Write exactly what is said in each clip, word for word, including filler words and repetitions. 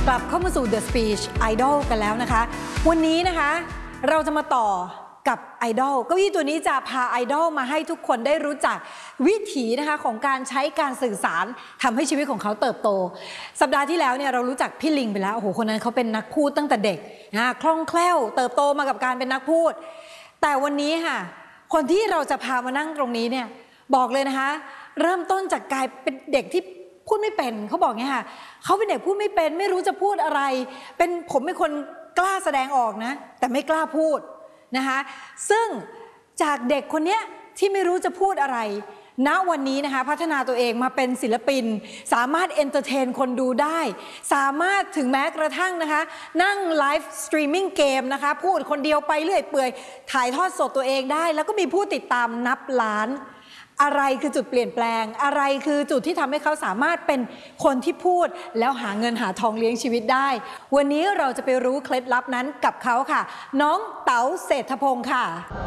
กลับเข้ามาสู่ The Speech Idol กันแล้วนะคะวันนี้นะคะเราจะมาต่อกับไอดอลเก้าอี้ตัวนี้จะพาไอดอลมาให้ทุกคนได้รู้จักวิถีนะคะของการใช้การสื่อสารทำให้ชีวิตของเขาเติบโตสัปดาห์ที่แล้วเนี่ยเรารู้จักพี่ลิงไปแล้วโอ้โหคนนั้นเขาเป็นนักพูดตั้งแต่เด็กนะคล่องแคล่วเติบโตมากับการเป็นนักพูดแต่วันนี้ค่ะคนที่เราจะพามานั่งตรงนี้เนี่ยบอกเลยนะคะเริ่มต้นจากกลายเป็นเด็กที่พูดไม่เป็นเขาบอกเงี้ยค่ะเขาเป็นเด็กพูดไม่เป็นไม่รู้จะพูดอะไรเป็นผมเป็นคนกล้าแสดงออกนะแต่ไม่กล้าพูดนะคะซึ่งจากเด็กคนนี้ที่ไม่รู้จะพูดอะไรณวันนี้นะคะพัฒนาตัวเองมาเป็นศิลปินสามารถเอนเตอร์เทนคนดูได้สามารถถึงแม้กระทั่งนะคะนั่งไลฟ์สตรีมมิ่งเกมนะคะพูดคนเดียวไปเรื่อยเปื่อยถ่ายทอดสดตัวเองได้แล้วก็มีผู้ติดตามนับล้านอะไรคือจุดเปลี่ยนแปลงอะไรคือจุดที่ทำให้เขาสามารถเป็นคนที่พูดแล้วหาเงินหาทองเลี้ยงชีวิตได้วันนี้เราจะไปรู้เคล็ดลับนั้นกับเขาค่ะน้องเต๋าเศรษฐพงศ์ค่ะ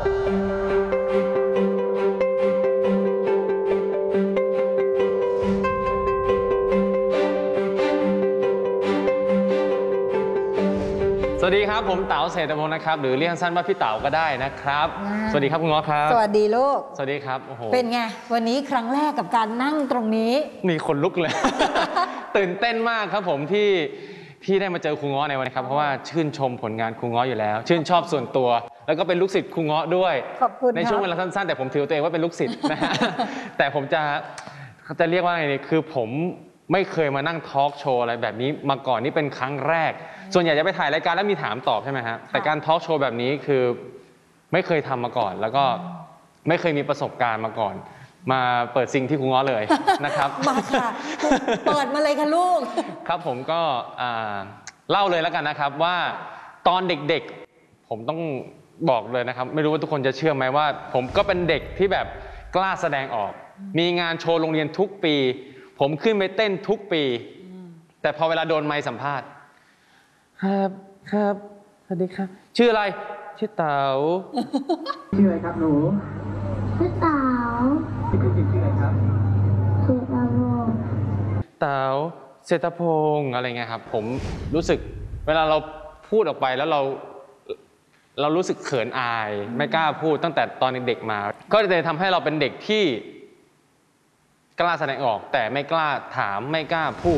สวัสดีครับผมเต๋าเศรษฐพงศ์นะครับหรือเรียกสั้นว่าพี่เต๋าก็ได้นะครับสวัสดีครับคุณง้อครับสวัสดีลูกสวัสดีครับโอ้โหเป็นไงวันนี้ครั้งแรกกับการนั่งตรงนี้นี่คนลุกเลย ตื่นเต้นมากครับผมที่ที่ได้มาเจอครูง้อในวันนี้ครับเพราะว่าชื่นชมผลงานครูง้ออยู่แล้วชื่นชอบส่วนตัวแล้วก็เป็นลูกศิษย์ครูง้อด้วยขอบคุณในช่วงเวลาสั้นๆแต่ผมถือตัวเองว่าเป็นลูกศิษย์นะฮะ แต่ผมจะจะเรียกว่าไงนี่คือผมไม่เคยมานั่งทอล์กโชว์อะไรแบบนี้มาก่อนนี่เป็นครั้งแรกส่วนใหญ่จะไปถ่ายรายการแล้วมีถามตอบใช่ไหมฮะแต่การทอล์กโชว์แบบนี้คือไม่เคยทำมาก่อนแล้วก็ไม่เคยมีประสบการณ์มาก่อนมาเปิดซิงที่ครูง้อเลยนะครับมาค่ะเปิดมาเลยค่ะลูกครับผมก็เล่าเลยแล้วกันนะครับว่าตอนเด็กๆผมต้องบอกเลยนะครับไม่รู้ว่าทุกคนจะเชื่อไหมว่าผมก็เป็นเด็กที่แบบกล้าแสดงออกมีงานโชว์โรงเรียนทุกปีผมขึ้นไปเต้นทุกปีแต่พอเวลาโดนไมค์สัมภาษณ์ครับครับสวัสดีครับชื่ออะไรชื่อเต๋าชื่ออะไรครับหนูชื่อเต๋าชื่อจริงชื่ออะไรครับเศรษฐพงศ์เต๋าเศรษฐพงศ์อะไรเงี้ยครับผมรู้สึกเวลาเราพูดออกไปแล้วเราเรารู้สึกเขินอายไม่กล้าพูดตั้งแต่ตอนเด็กๆมาก็เลยทำให้เราเป็นเด็กที่กล้าแสดงออกแต่ไม่กล้าถามไม่กล้าพูด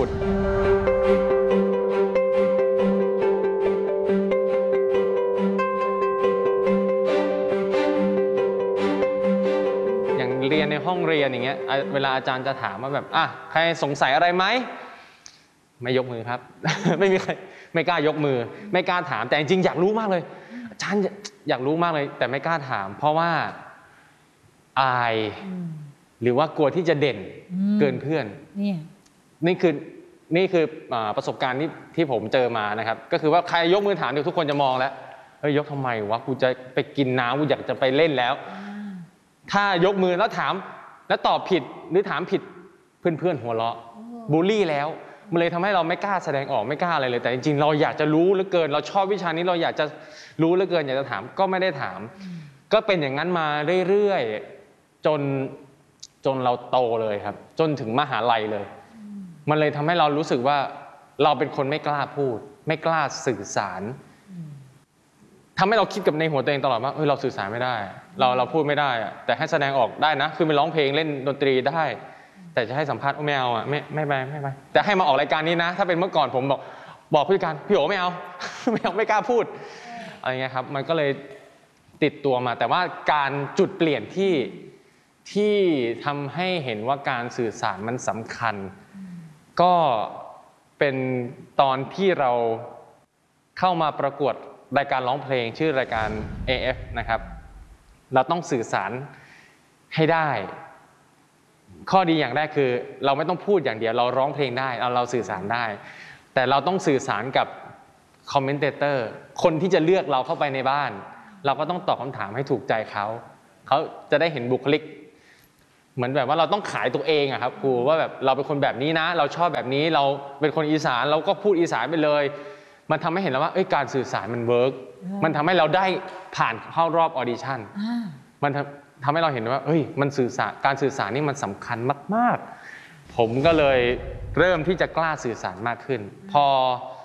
อย่างเรียนในห้องเรียนอย่างเงี้ยเวลาอาจารย์จะถามว่าแบบอ่ะใครสงสัยอะไรไหมไม่ยกมือครับ ไม่มีใครไม่กล้ายกมือไม่กล้าถามแต่จริงๆอยากรู้มากเลยอาจารย์อยากรู้มากเลยแต่ไม่กล้าถามเพราะว่าอายหรือว่ากลัวที่จะเด่นเกินเพื่อนนี่คือนี่คือประสบการณ์ที่ที่ผมเจอมานะครับก็คือว่าใครยกมือถามเดี๋ยวทุกคนจะมองแล้วเฮ้ยยกทำไมวะกูจะไปกินน้ำกูอยากจะไปเล่นแล้วถ้ายกมือแล้วถามแล้วตอบผิดหรือถามผิดเพื่อนๆหัวเราะบูลลี่แล้วมันเลยทำให้เราไม่กล้าแสดงออกไม่กล้าอะไรเลยแต่จริงๆเราอยากจะรู้เหลือเกินเราชอบวิชานี้เราอยากจะรู้เหลือเกินอยากจะถามก็ไม่ได้ถามก็เป็นอย่างนั้นมาเรื่อยๆจนจนเราโตเลยครับจนถึงมหาลัยเลยมันเลยทำให้เรารู้สึกว่าเราเป็นคนไม่กล้าพูดไม่กล้าสื่อสารทำให้เราคิดกับในหัวตัวเองตลอดว่าเฮ้ยเราสื่อสารไม่ได้เราเราพูดไม่ได้อะแต่ให้แสดงออกได้นะคือไปร้องเพลงเล่นดนตรีได้แต่จะให้สัมภาษณ์ไม่เอาอ่ะไม่ไม่ไปไม่ไปแต่ให้มาออกรายการนี้นะถ้าเป็นเมื่อก่อนผมบอกบอกผู้จัดการพี่โอ๋ไม่เอาไม่เอาไม่กล้าพูดอะไรเงี้ยครับมันก็เลยติดตัวมาแต่ว่าการจุดเปลี่ยนที่ที่ทำให้เห็นว่าการสื่อสารมันสำคัญก็เป็นตอนที่เราเข้ามาประกวดรายการร้องเพลงชื่อรายการ เอ เอฟ นะครับเราต้องสื่อสารให้ได้ข้อดีอย่างแรกคือเราไม่ต้องพูดอย่างเดียวเราร้องเพลงได้เราเราสื่อสารได้แต่เราต้องสื่อสารกับคอมเมนเตเตอร์คนที่จะเลือกเราเข้าไปในบ้านเราก็ต้องตอบคำถามให้ถูกใจเขาเขาจะได้เห็นบุคลิกเหมือนแบบว่าเราต้องขายตัวเองอะครับครูว่าแบบเราเป็นคนแบบนี้นะเราชอบแบบนี้เราเป็นคนอีสานเราก็พูดอีสานไปเลยมันทำให้เห็นแล้วว่าเอ้ยการสื่อสารมันเวิร์กมันทำให้เราได้ผ่านเข้ารอบออดิชั่นมันทำให้เราเห็นว่าเอ้ยมันสื่อสารการสื่อสารนี่มันสำคัญมากๆผมก็เลยเริ่มที่จะกล้าสื่อสารมากขึ้นพอ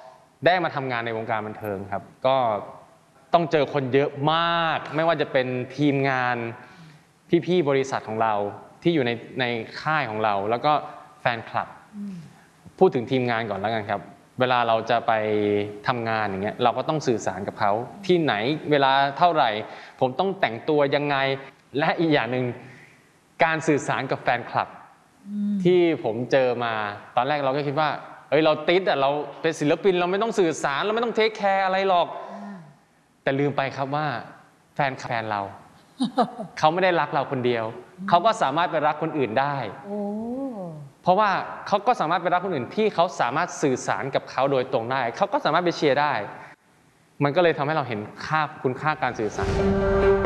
ได้มาทำงานในวงการบันเทิงครับก็ต้องเจอคนเยอะมากไม่ว่าจะเป็นทีมงานพี่ๆบริษัทของเราที่อยู่ในในค่ายของเราแล้วก็แฟนคลับพูดถึงทีมงานก่อนแล้วกันครับเวลาเราจะไปทำงานอย่างเงี้ยเราก็ต้องสื่อสารกับเขาที่ไหนเวลาเท่าไหร่ผมต้องแต่งตัวยังไงและอีกอย่างหนึ่งการสื่อสารกับแฟนคลับที่ผมเจอมาตอนแรกเราก็คิดว่าเอ้ยเราติดอ่ะเราเป็นศิลปินเราไม่ต้องสื่อสารเราไม่ต้องเทคแคร์อะไรหรอกแต่ลืมไปครับว่าแฟนแฟนเรา เขาไม่ได้รักเราคนเดียวเขาก็สามารถไปรักคนอื่นได้เพราะว่าเขาก็สามารถไปรักคนอื่นที่เขาสามารถสื่อสารกับเขาโดยตรงได้เขาก็สามารถไปเชียร์ได้มันก็เลยทำให้เราเห็นค่าคุณค่าการสื่อสาร